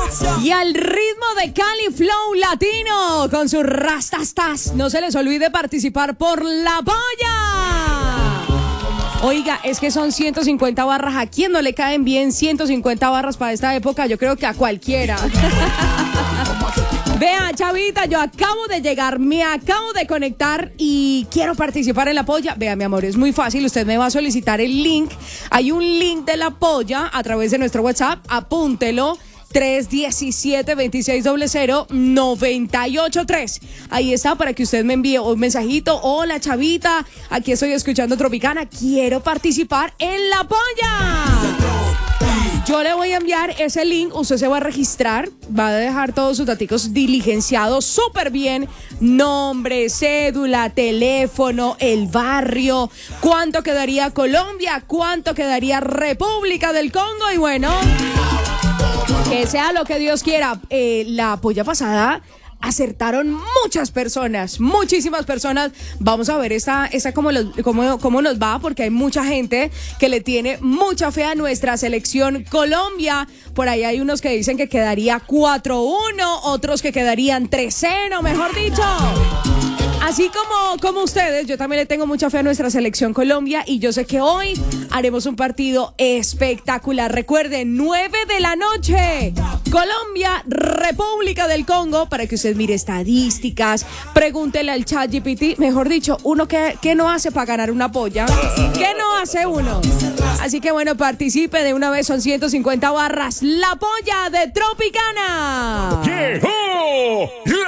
Y al ritmo de Cali Flow Latino con sus rastastas. No se les olvide participar por la polla. Oiga, es que son 150 barras. ¿A quién no le caen bien 150 barras para esta época? Yo creo que a cualquiera. Vea, chavita, yo acabo de llegar, me acabo de conectar y quiero participar en la polla. Vea, mi amor, es muy fácil, usted me va a solicitar el link. Hay un link de la polla a través de nuestro WhatsApp, apúntelo. 317-2600-983. Ahí está para que usted me envíe un mensajito. Hola, chavita, aquí estoy escuchando Tropicana. Quiero participar en la polla. Yo le voy a enviar ese link, usted se va a registrar, va a dejar todos sus datos diligenciados súper bien, nombre, cédula, teléfono, el barrio, cuánto quedaría Colombia, cuánto quedaría República del Congo y bueno, que sea lo que Dios quiera. La polla pasada acertaron muchas personas, muchísimas personas. Vamos a ver cómo nos va, porque hay mucha gente que le tiene mucha fe a nuestra selección Colombia. Por ahí hay unos que dicen que quedaría 4-1, otros que quedarían 3-0, mejor dicho. Así como ustedes, yo también le tengo mucha fe a nuestra selección Colombia y yo sé que hoy haremos un partido espectacular. Recuerden, 9 de la noche, Colombia, República del Congo, para que usted mire estadísticas, pregúntele al ChatGPT, mejor dicho, uno ¿qué no hace para ganar una polla? ¿Qué no hace uno? Así que bueno, participe de una vez, son 150 barras, la polla de Tropicana. ¡Llegó